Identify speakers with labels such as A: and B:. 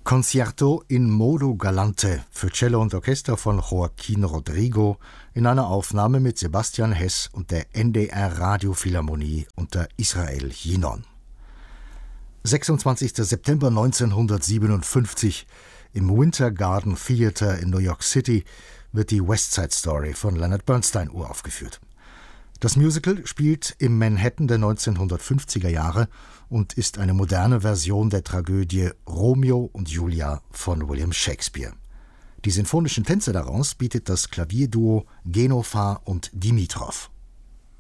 A: Concerto in Modo Galante für Cello und Orchester von Joaquín Rodrigo in einer Aufnahme mit Sebastian Hess und der NDR Radiophilharmonie unter Israel Yinon. 26. September 1957 im Winter Garden Theater in New York City wird die West Side Story von Leonard Bernstein uraufgeführt. Das Musical spielt im Manhattan der 1950er Jahre und ist eine moderne Version der Tragödie Romeo und Julia von William Shakespeare. Die sinfonischen Tänze daraus bietet das Klavierduo Genofar und Dimitrov.